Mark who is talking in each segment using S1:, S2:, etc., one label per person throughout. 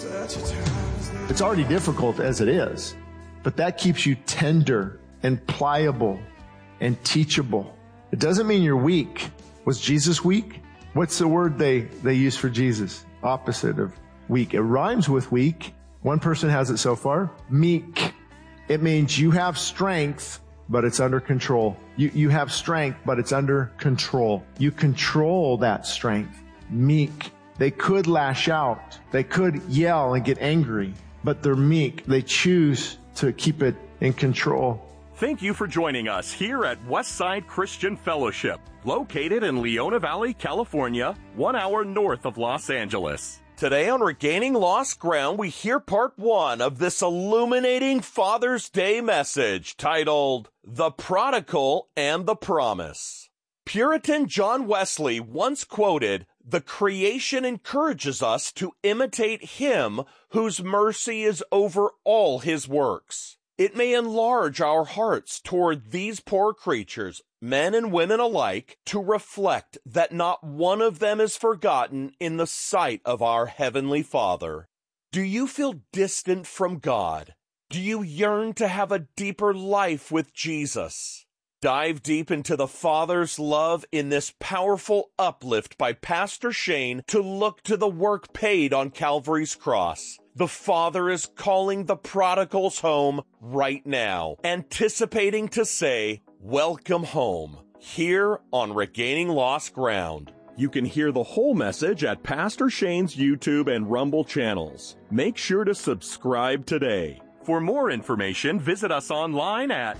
S1: It's already difficult as it is, but that keeps you tender and pliable and teachable. It doesn't mean you're weak. Was Jesus weak? What's the word they use for Jesus? Opposite of weak. It rhymes with weak. One person has it so far. Meek. It means you have strength, but it's under control. You have strength, but it's under control. You control that strength. Meek. They could lash out. They could yell and get angry, but they're meek. They choose to keep it in control.
S2: Thank you for joining us here at Westside Christian Fellowship, located in Leona Valley, California, 1 hour north of Los Angeles. Today on Regaining Lost Ground, we hear part 1 of this illuminating Father's Day message titled, The Prodigal and the Promise. Puritan John Wesley once quoted, "The creation encourages us to imitate Him whose mercy is over all His works. It may enlarge our hearts toward these poor creatures, men and women alike, to reflect that not one of them is forgotten in the sight of our Heavenly Father." Do you feel distant from God? Do you yearn to have a deeper life with Jesus? Dive deep into the Father's love in this powerful uplift by Pastor Shane to look to the work paid on Calvary's cross. The Father is calling the prodigals home right now, anticipating to say, "Welcome home," here on Regaining Lost Ground. You can hear the whole message at Pastor Shane's YouTube and Rumble channels. Make sure to subscribe today. For more information, visit us online at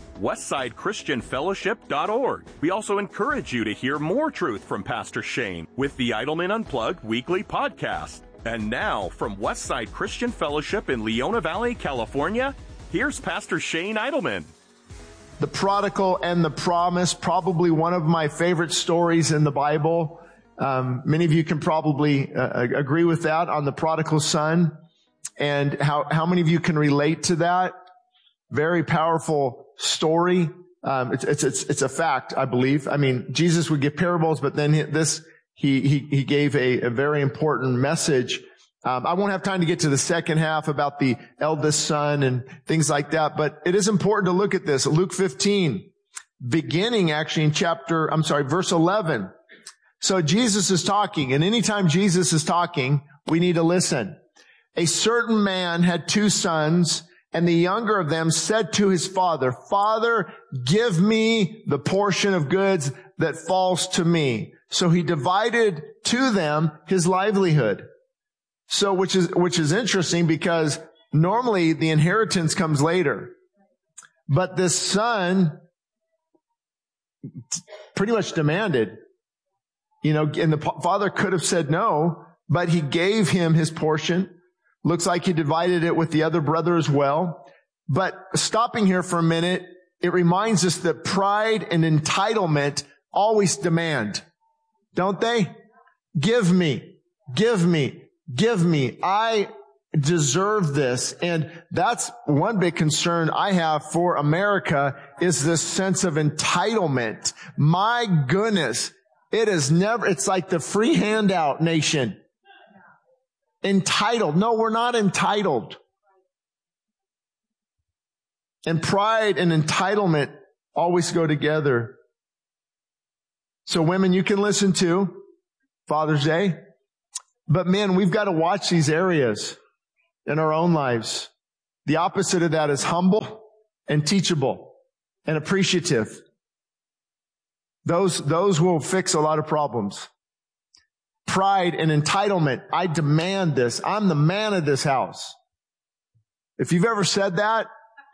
S2: westsidechristianfellowship.org. We also encourage you to hear more truth from Pastor Shane with the Idleman Unplugged weekly podcast. And now, from Westside Christian Fellowship in Leona Valley, California, here's Pastor Shane Idleman.
S1: The prodigal and the promise, probably one of my favorite stories in the Bible. Many of you can probably agree with that on the prodigal son. And how many of you can relate to that? Very powerful story. It's a fact, I believe. I mean, Jesus would give parables, but then he gave a very important message. I won't have time to get to the second half about the eldest son and things like that, but it is important to look at this. Luke 15, beginning actually in verse 11. So Jesus is talking, and anytime Jesus is talking, we need to listen. A certain man had 2 sons, and the younger of them said to his father, "Father, give me the portion of goods that falls to me." So he divided to them his livelihood. So, which is interesting because normally the inheritance comes later. But this son pretty much demanded, and the father could have said no, but he gave him his portion. Looks like he divided it with the other brother as well. But stopping here for a minute, it reminds us that pride and entitlement always demand, don't they? Give me, give me, give me. I deserve this. And that's one big concern I have for America is this sense of entitlement. My goodness, it's like the free handout nation. Entitled. No, we're not entitled. And pride and entitlement always go together. So women, you can listen to Father's Day. But men, we've got to watch these areas in our own lives. The opposite of that is humble and teachable and appreciative. Those will fix a lot of problems. Pride and entitlement. I demand this. I'm the man of this house. If you've ever said that,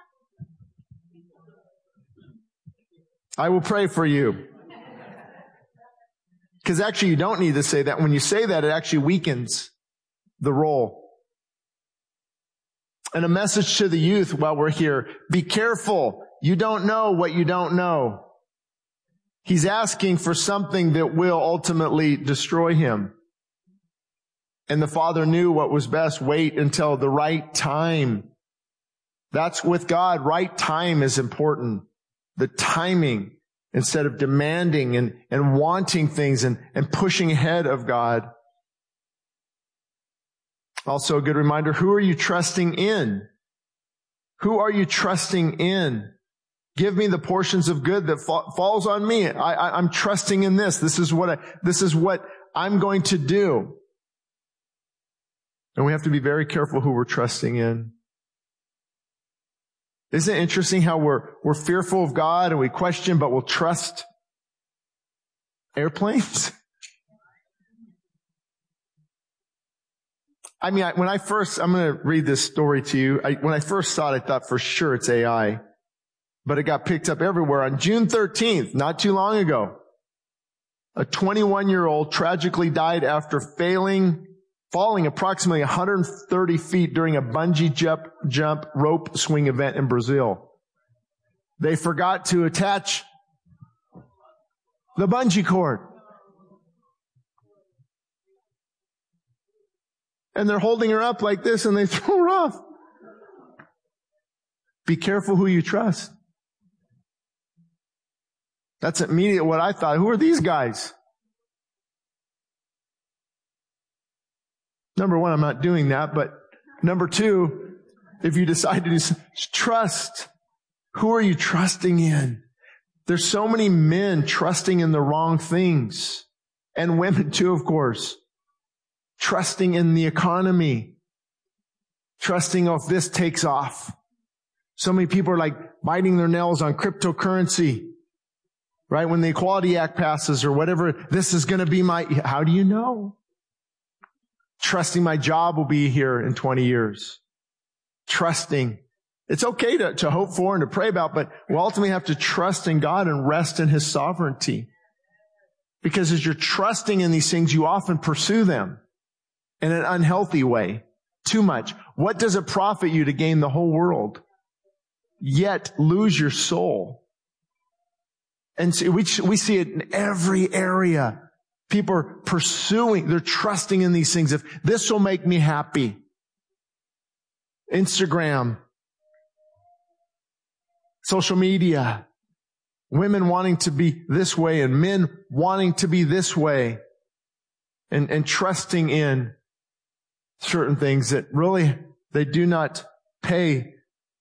S1: I will pray for you. Because actually you don't need to say that. When you say that, it actually weakens the role. And a message to the youth while we're here. Be careful. You don't know what you don't know. He's asking for something that will ultimately destroy him. And the father knew what was best. Wait until the right time. That's with God. Right time is important. The timing, instead of demanding and wanting things and pushing ahead of God. Also a good reminder, who are you trusting in? Who are you trusting in? Give me the portions of good that falls on me. I'm trusting in this. This is what I'm going to do. And we have to be very careful who we're trusting in. Isn't it interesting how we're fearful of God and we question, but we'll trust airplanes? I mean, I'm going to read this story to you. When I first saw it, I thought for sure it's AI. But it got picked up everywhere. On June 13th, not too long ago, a 21-year-old tragically died after falling approximately 130 feet during a bungee jump rope swing event in Brazil. They forgot to attach the bungee cord. And they're holding her up like this and they throw her off. Be careful who you trust. That's immediately what I thought. Who are these guys? Number one, I'm not doing that. But number two, if you decide to trust, who are you trusting in? There's so many men trusting in the wrong things. And women too, of course. Trusting in the economy. Trusting if this takes off. So many people are like biting their nails on cryptocurrency. Right? When the Equality Act passes or whatever, this is going to be how do you know? Trusting my job will be here in 20 years. Trusting. It's okay to hope for and to pray about, but we ultimately have to trust in God and rest in His sovereignty. Because as you're trusting in these things, you often pursue them in an unhealthy way. Too much. What does it profit you to gain the whole world, yet lose your soul? And so we see it in every area. People are pursuing, they're trusting in these things. If this will make me happy. Instagram, social media, women wanting to be this way and men wanting to be this way, and trusting in certain things that really, they do not pay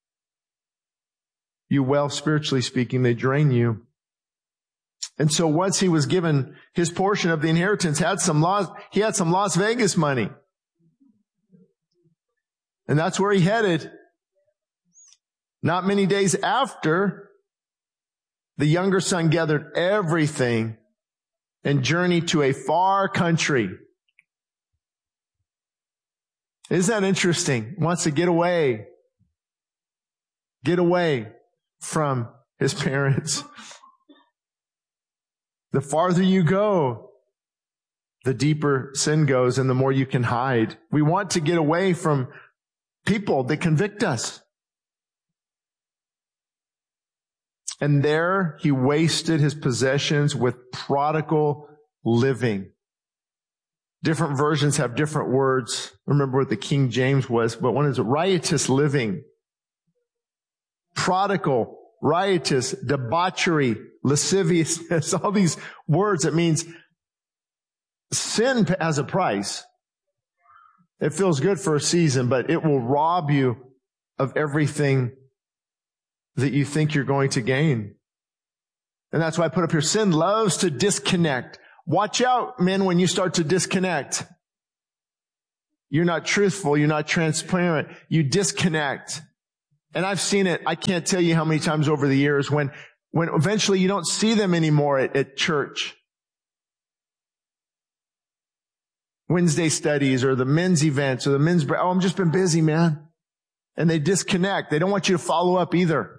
S1: you well, spiritually speaking. They drain you. And so once he was given his portion of the inheritance, he had some Las Vegas money. And that's where he headed. Not many days after, the younger son gathered everything and journeyed to a far country. Isn't that interesting? Wants to get away from his parents. The farther you go, the deeper sin goes and the more you can hide. We want to get away from people that convict us. And there he wasted his possessions with prodigal living. Different versions have different words. I remember what the King James was, but one is riotous living. Prodigal, riotous, debauchery, lasciviousness, all these words. It means sin has a price. It feels good for a season, but it will rob you of everything that you think you're going to gain. And that's why I put up here, sin loves to disconnect. Watch out, men, when you start to disconnect. You're not truthful. You're not transparent. You disconnect. And I've seen it. I can't tell you how many times over the years when eventually you don't see them anymore at church. Wednesday studies or the men's events or the men's break. Oh, I've just been busy, man. And they disconnect. They don't want you to follow up either.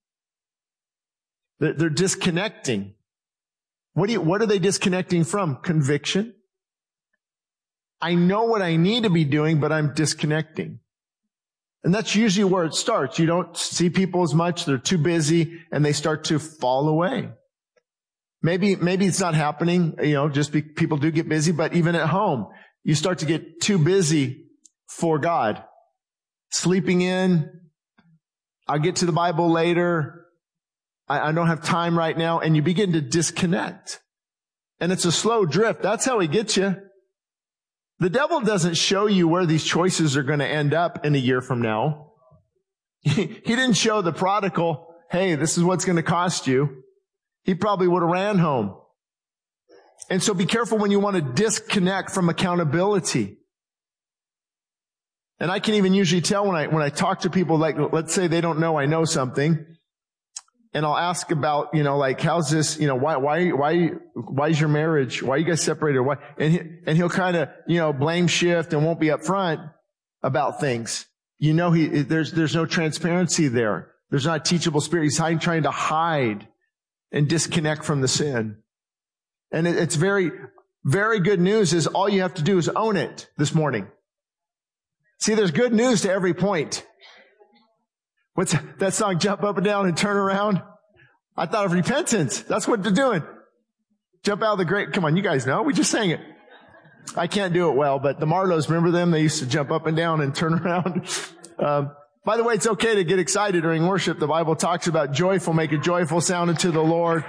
S1: They're disconnecting. What are they disconnecting from? Conviction. I know what I need to be doing, but I'm disconnecting. And that's usually where it starts. You don't see people as much. They're too busy and they start to fall away. Maybe it's not happening, people do get busy, but even at home, you start to get too busy for God. Sleeping in. I'll get to the Bible later. I don't have time right now. And you begin to disconnect. And it's a slow drift. That's how he gets you. The devil doesn't show you where these choices are going to end up in a year from now. He didn't show the prodigal, hey, this is what's going to cost you. He probably would have ran home. And so be careful when you want to disconnect from accountability. And I can even usually tell when I talk to people, like, let's say they don't know I know something, and I'll ask about, like, how's this, why is your marriage, why are you guys separated? Why? And he'll kind of, blame shift and won't be upfront about things. There's no transparency there. There's not a teachable spirit. He's trying to hide and disconnect from the sin. And it's very, very good news is all you have to do is own it this morning. See, there's good news to every point. What's that song, Jump Up and Down and Turn Around? I thought of repentance. That's what they're doing. Jump out of the grave. Come on, you guys know. We just sang it. I can't do it well, but the Marlows, remember them? They used to jump up and down and turn around. By the way, it's okay to get excited during worship. The Bible talks about joyful, make a joyful sound unto the Lord.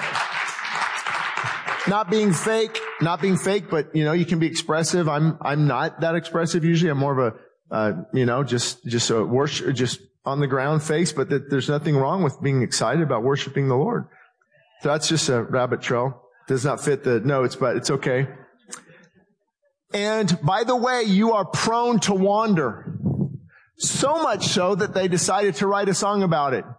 S1: Not being fake, but you can be expressive. I'm not that expressive usually. I'm more of a, just a worship, just on the ground face, but there's nothing wrong with being excited about worshiping the Lord. So that's just a rabbit trail. Does not fit the notes, but it's okay. And by the way, you are prone to wander. So much so that they decided to write a song about it.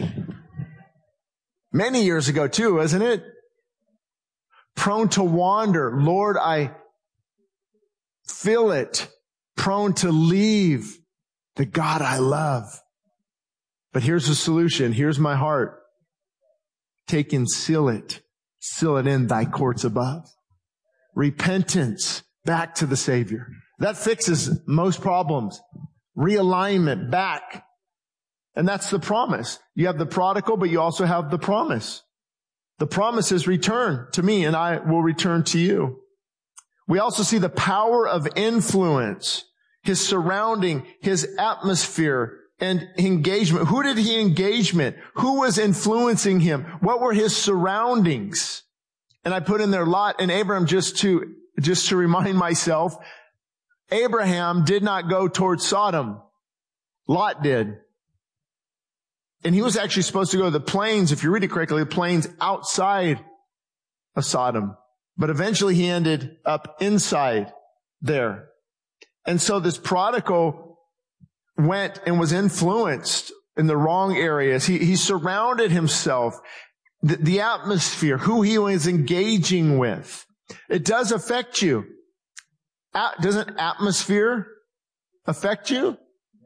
S1: Many years ago too, isn't it? Prone to wander. Lord, I feel it. Prone to leave the God I love. But here's the solution. Here's my heart. Take and seal it. Seal it in thy courts above. Repentance back to the Savior. That fixes most problems. Realignment back. And that's the promise. You have the prodigal, but you also have the promise. The promise is return to me and I will return to you. We also see the power of influence, his surrounding, his atmosphere and engagement. Who did he engage with? Who was influencing him? What were his surroundings? And I put in there Lot and Abraham just to remind myself, Abraham did not go towards Sodom. Lot did. And he was actually supposed to go to the plains, if you read it correctly, the plains outside of Sodom. But eventually he ended up inside there. And so this prodigal went and was influenced in the wrong areas. He surrounded himself, the atmosphere, who he was engaging with. It does affect you. Doesn't atmosphere affect you?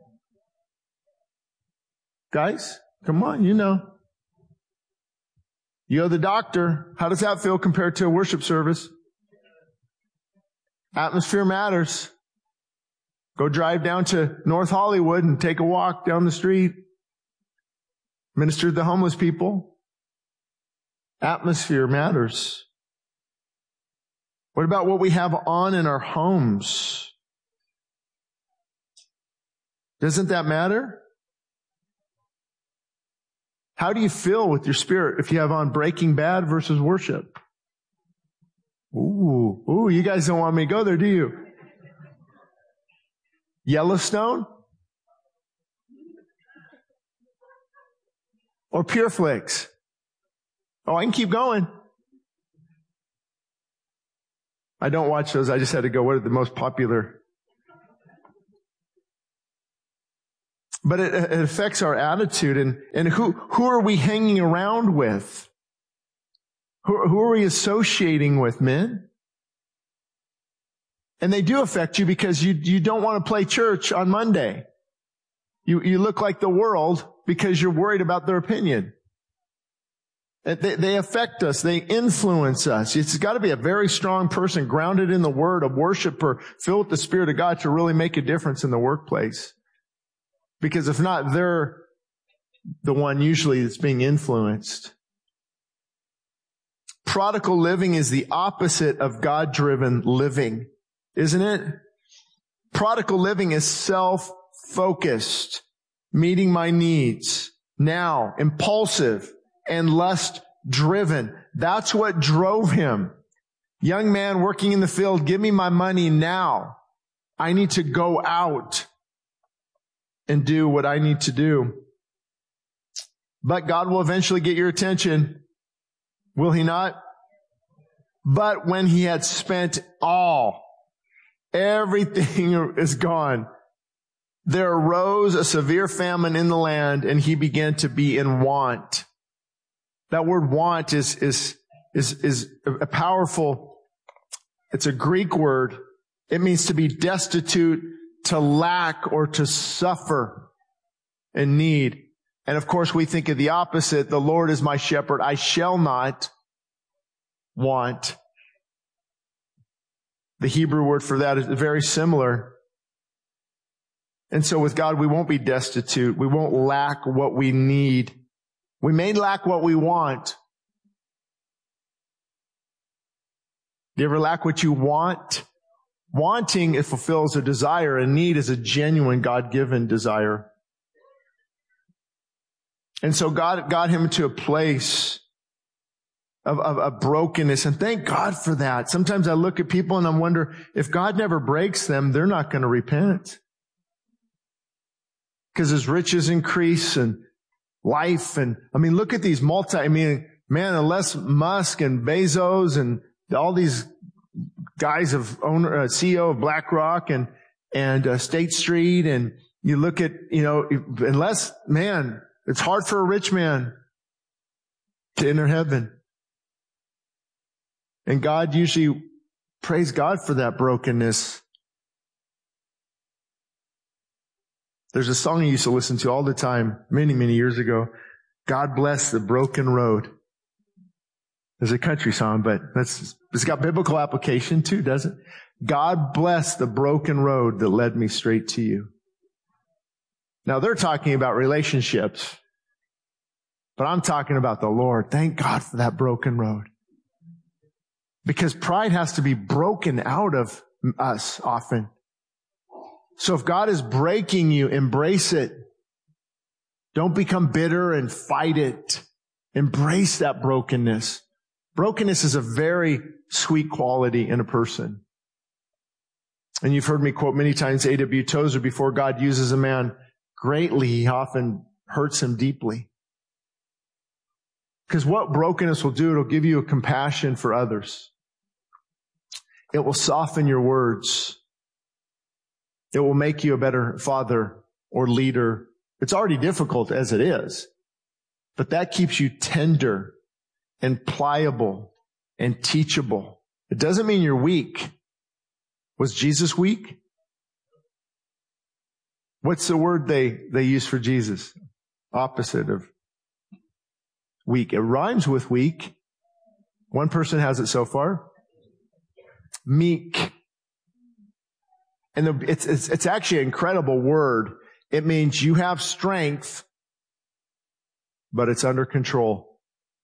S1: Guys, come on, you know. You go to the doctor. How does that feel compared to a worship service? Atmosphere matters. Go drive down to North Hollywood and take a walk down the street. Minister to the homeless people. Atmosphere matters. What about what we have on in our homes? Doesn't that matter? How do you feel with your spirit if you have on Breaking Bad versus worship? Ooh, you guys don't want me to go there, do you? Yellowstone? Or Pure Flix? Oh, I can keep going. I don't watch those. I just had to go, what are the most popular? But it affects our attitude and who are we hanging around with? Who are we associating with, men? And they do affect you because you don't want to play church on Monday. You look like the world because you're worried about their opinion. They affect us. They influence us. It's got to be a very strong person, grounded in the Word, a worshiper, filled with the Spirit of God to really make a difference in the workplace. Because if not, they're the one usually that's being influenced. Prodigal living is the opposite of God-driven living, isn't it? Prodigal living is self-focused, meeting my needs, now, impulsive, and lust-driven. That's what drove him. Young man working in the field, give me my money now. I need to go out and do what I need to do. But God will eventually get your attention. Will He not? But when he had spent all, everything is gone, there arose a severe famine in the land, and he began to be in want. That word want is a powerful, it's a Greek word. It means to be destitute, to lack, or to suffer in need. And of course, we think of the opposite. The Lord is my shepherd. I shall not want. The Hebrew word for that is very similar. And so with God, we won't be destitute. We won't lack what we need. We may lack what we want. Do you ever lack what you want? Wanting, it fulfills a desire. A need is a genuine God-given desire. And so God got him to a place of brokenness. And thank God for that. Sometimes I look at people and I wonder, if God never breaks them, they're not going to repent. Because as riches increase and life and, look at these unless Musk and Bezos and all these guys CEO of BlackRock and State Street, and you look at, it's hard for a rich man to enter heaven. And God usually, praise God for that brokenness. There's a song I used to listen to all the time, many, many years ago. God bless the broken road. It's a country song, but it's got biblical application too, doesn't it? God bless the broken road that led me straight to you. Now they're talking about relationships, but I'm talking about the Lord. Thank God for that broken road. Because pride has to be broken out of us often. So if God is breaking you, embrace it. Don't become bitter and fight it. Embrace that brokenness. Brokenness is a very sweet quality in a person. And you've heard me quote many times A.W. Tozer, before God uses a man greatly, he often hurts him deeply. Because what brokenness will do, it'll give you a compassion for others. It will soften your words. It will make you a better father or leader. It's already difficult as it is, but that keeps you tender and pliable and teachable. It doesn't mean you're weak. Was Jesus weak? What's the word they use for Jesus? Opposite of weak. It rhymes with weak. One person has it so far. Meek. And it's actually an incredible word. It means you have strength, but it's under control.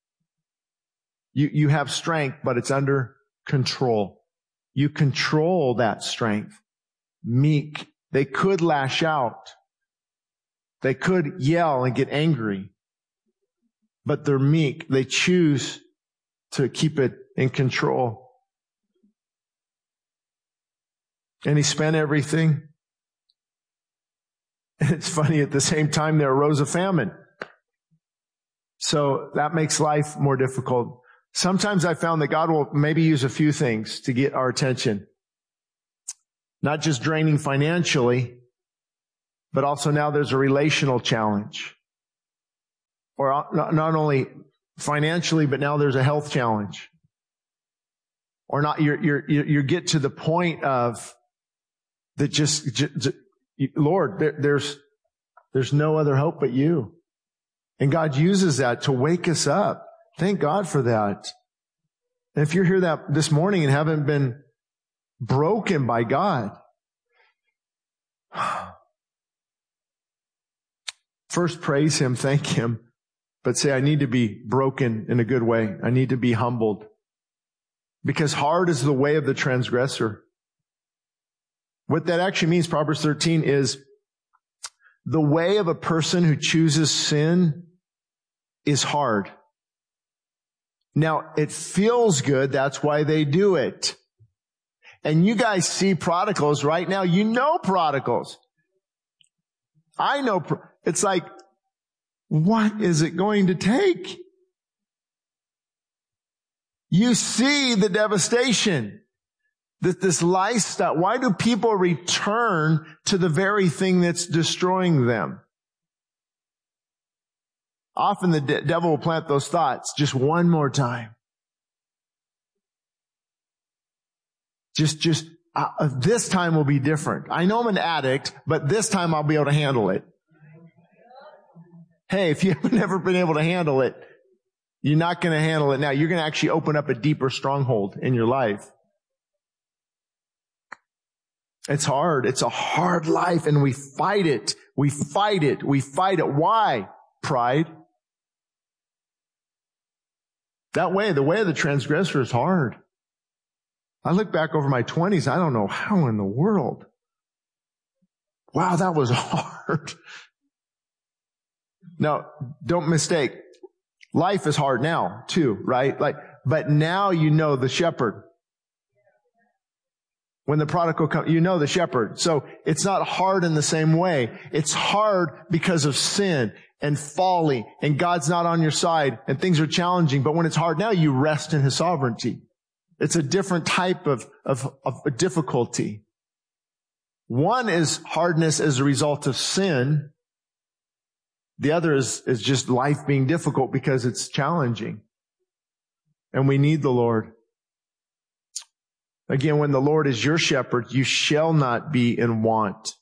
S1: You have strength, but it's under control. You control that strength. Meek. They could lash out. They could yell and get angry, but they're meek. They choose to keep it in control. And he spent everything. And it's funny, at the same time there arose a famine. So that makes life more difficult. Sometimes I found that God will maybe use a few things to get our attention. Not just draining financially, but also now there's a relational challenge. Or not only financially, but now there's a health challenge. Or not, you get to the point of that just Lord, there's no other hope but you. And God uses that to wake us up. Thank God for that. And if you're here this morning and haven't been broken by God, first praise Him, thank Him, but say, I need to be broken in a good way. I need to be humbled. Because hard is the way of the transgressor. What that actually means, Proverbs 13, is the way of a person who chooses sin is hard. Now, it feels good. That's why they do it. And you guys see prodigals right now. You know prodigals. I know. It's like, what is it going to take? You see the devastation that this lifestyle. Why do people return to the very thing that's destroying them? Often the devil will plant those thoughts just one more time. This time will be different. I know I'm an addict, but this time I'll be able to handle it. Hey, if you have never been able to handle it, you're not going to handle it now. You're going to actually open up a deeper stronghold in your life. It's hard. It's a hard life, and we fight it. We fight it. We fight it. Why? Pride. That way, the way of the transgressor is hard. I look back over my 20s, I don't know how in the world. Wow, that was hard. Now, don't mistake. Life is hard now, too, right? But now you know the shepherd. When the prodigal comes, you know the shepherd. So it's not hard in the same way. It's hard because of sin and folly, and God's not on your side, and things are challenging. But when it's hard now, you rest in His sovereignty. It's a different type of difficulty. One is hardness as a result of sin. The other is just life being difficult because it's challenging. And we need the Lord. Again, when the Lord is your shepherd, you shall not be in want.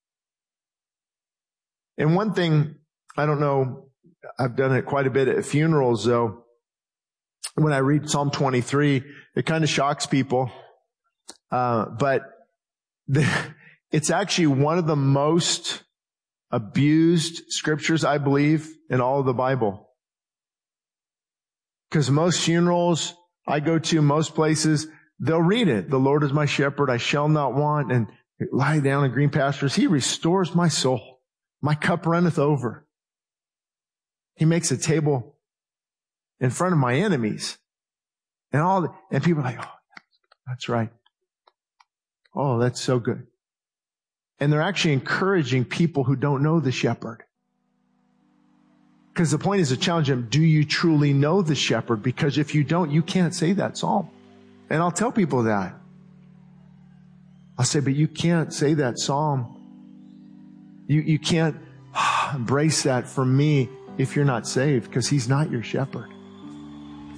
S1: And one thing, I don't know, I've done it quite a bit at funerals, though. When I read Psalm 23, it kind of shocks people. But it's actually one of the most abused scriptures, I believe, in all of the Bible. Because most funerals I go to, most places, they'll read it. The Lord is my shepherd, I shall not want, and lie down in green pastures. He restores my soul. My cup runneth over. He makes a table in front of my enemies. And people are like, oh, that's right. Oh, that's so good. And they're actually encouraging people who don't know the shepherd. Because the point is to challenge them, do you truly know the shepherd? Because if you don't, you can't say that psalm. And I'll tell people that. I'll say, but you can't say that psalm. You can't embrace that from me if you're not saved, because He's not your shepherd.